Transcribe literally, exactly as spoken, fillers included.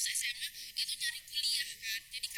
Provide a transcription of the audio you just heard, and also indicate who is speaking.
Speaker 1: lulus S M A itu nyari kuliah kan, jadi